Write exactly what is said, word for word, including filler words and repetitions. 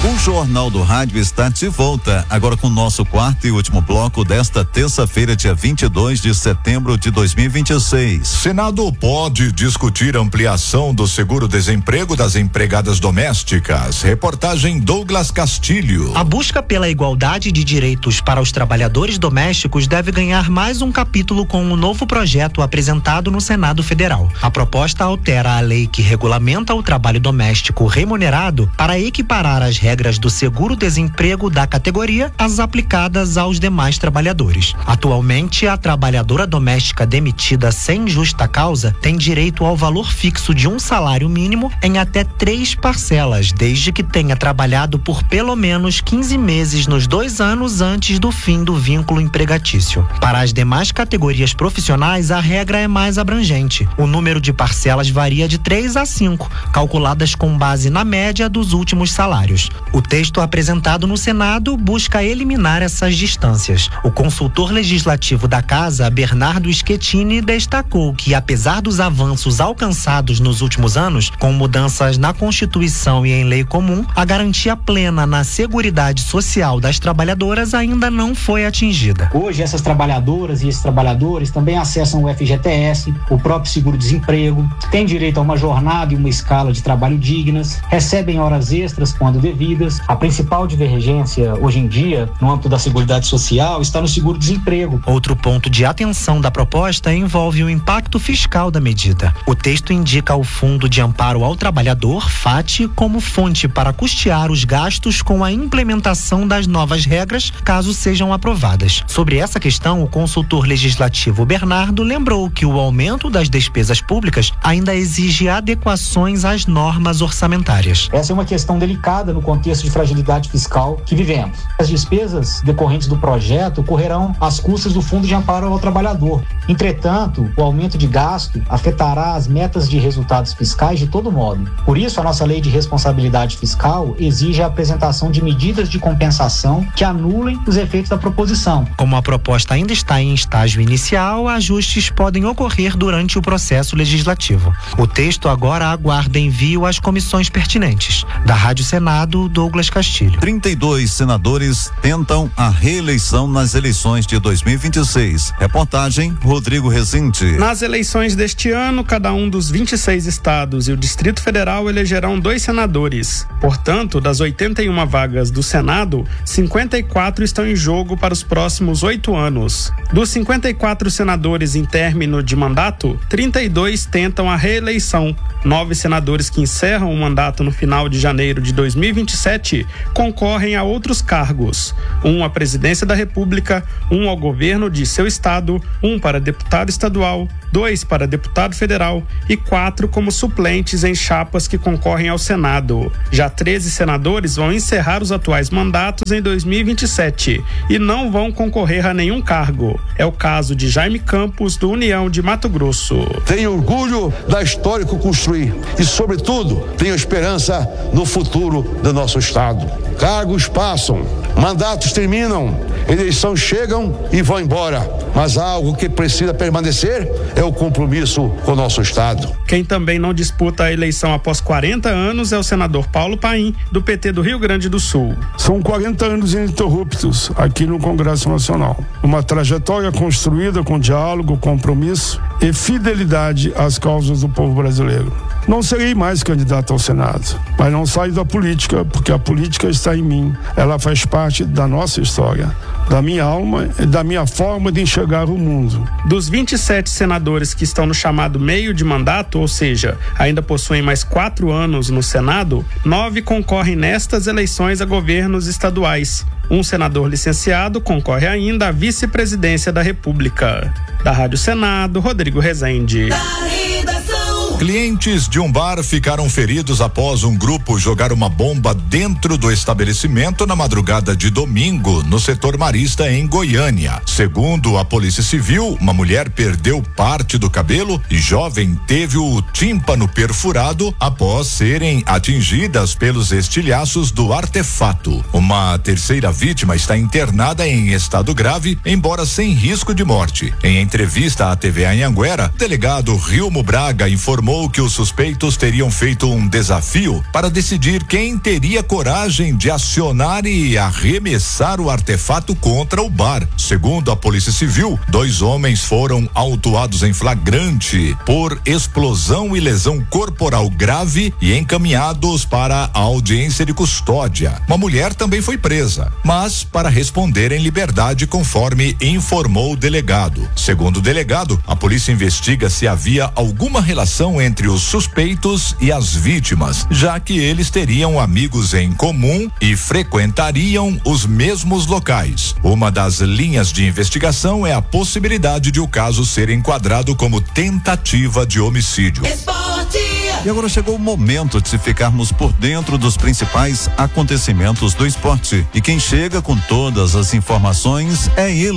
O Jornal do Rádio está de volta, agora com o nosso quarto e último bloco desta terça-feira, dia vinte e dois de setembro de dois mil e vinte e seis. Senado pode discutir ampliação do seguro-desemprego das empregadas domésticas. Reportagem Douglas Castilho. A busca pela igualdade de direitos para os trabalhadores domésticos deve ganhar mais um capítulo com um novo projeto apresentado no Senado Federal. A proposta altera a lei que regulamenta o trabalho doméstico remunerado para equiparar as regras regras do seguro-desemprego da categoria às aplicadas aos demais trabalhadores. Atualmente, a trabalhadora doméstica demitida sem justa causa tem direito ao valor fixo de um salário mínimo em até três parcelas, desde que tenha trabalhado por pelo menos quinze meses nos dois anos antes do fim do vínculo empregatício. Para as demais categorias profissionais, a regra é mais abrangente. O número de parcelas varia de três a cinco, calculadas com base na média dos últimos salários. O texto apresentado no Senado busca eliminar essas distâncias. O consultor legislativo da Casa, Bernardo Schettini, destacou que, apesar dos avanços alcançados nos últimos anos, com mudanças na Constituição e em lei comum, a garantia plena na Seguridade Social das trabalhadoras ainda não foi atingida. Hoje, essas trabalhadoras e esses trabalhadores também acessam o F G T S, o próprio seguro-desemprego, têm direito a uma jornada e uma escala de trabalho dignas, recebem horas extras quando devidas. A principal divergência hoje em dia, no âmbito da Seguridade Social, está no seguro-desemprego. Outro ponto de atenção da proposta envolve o impacto fiscal da medida. O texto indica o Fundo de Amparo ao Trabalhador, FAT, como fonte para custear os gastos com a implementação das novas regras, caso sejam aprovadas. Sobre essa questão, o consultor legislativo Bernardo lembrou que o aumento das despesas públicas ainda exige adequações às normas orçamentárias. Essa é uma questão delicada no contexto de fragilidade fiscal que vivemos. As despesas decorrentes do projeto correrão às custas do Fundo de Amparo ao Trabalhador. Entretanto, o aumento de gasto afetará as metas de resultados fiscais de todo modo. Por isso, a nossa lei de responsabilidade fiscal exige a apresentação de medidas de compensação que anulem os efeitos da proposição. Como a proposta ainda está em estágio inicial, ajustes podem ocorrer durante o processo legislativo. O texto agora aguarda envio às comissões pertinentes. Da Rádio Senado, Douglas Castilho. trinta e dois senadores tentam a reeleição nas eleições de dois mil e vinte e seis. Reportagem Rodrigo Rezende. Nas eleições deste ano, cada um dos vinte e seis estados e o Distrito Federal elegerão dois senadores. Portanto, das oitenta e uma vagas do Senado, cinquenta e quatro estão em jogo para os próximos oito anos. Dos cinquenta e quatro senadores em término de mandato, trinta e dois tentam a reeleição. Nove senadores que encerram o mandato no final de janeiro de dois mil e vinte e sete concorrem a outros cargos. Um à presidência da República, um ao governo de seu estado, um para deputado estadual, dois para deputado federal e quatro como suplentes em chapas que concorrem ao Senado. Já treze senadores vão encerrar os atuais mandatos em dois mil e vinte e sete e não vão concorrer a nenhum cargo. É o caso de Jaime Campos, do União de Mato Grosso. Tenho orgulho da história que construí e, sobretudo, tenho esperança no futuro do nosso estado. Cargos passam, mandatos terminam, eleições chegam e vão embora, mas há algo que precisa permanecer, é o compromisso com o nosso estado. Quem também não disputa a eleição após quarenta anos é o senador Paulo Paim, do P T do Rio Grande do Sul. São quarenta anos ininterruptos aqui no Congresso Nacional. Uma trajetória construída com diálogo, compromisso e fidelidade às causas do povo brasileiro. Não serei mais candidato ao Senado, mas não saio da política, porque a política está em mim. Ela faz parte da nossa história, da minha alma e da minha forma de enxergar o mundo. Dos vinte e sete senadores que estão no chamado meio de mandato, ou seja, ainda possuem mais quatro anos no Senado, nove concorrem nestas eleições a governos estaduais. Um senador licenciado concorre ainda à vice-presidência da República. Da Rádio Senado, Rodrigo Rezende. Clientes de um bar ficaram feridos após um grupo jogar uma bomba dentro do estabelecimento na madrugada de domingo, no setor marista, em Goiânia. Segundo a Polícia Civil, uma mulher perdeu parte do cabelo e jovem teve o tímpano perfurado após serem atingidas pelos estilhaços do artefato. Uma terceira vítima está internada em estado grave, embora sem risco de morte. Em entrevista à T V Anhanguera, o delegado Rilmo Braga informou informou que os suspeitos teriam feito um desafio para decidir quem teria coragem de acionar e arremessar o artefato contra o bar. Segundo a Polícia Civil, dois homens foram autuados em flagrante por explosão e lesão corporal grave e encaminhados para a audiência de custódia. Uma mulher também foi presa, mas para responder em liberdade, conforme informou o delegado. Segundo o delegado, a polícia investiga se havia alguma relação entre os suspeitos e as vítimas, já que eles teriam amigos em comum e frequentariam os mesmos locais. Uma das linhas de investigação é a possibilidade de o caso ser enquadrado como tentativa de homicídio. Esporte. E agora chegou o momento de ficarmos por dentro dos principais acontecimentos do esporte. E quem chega com todas as informações é ele.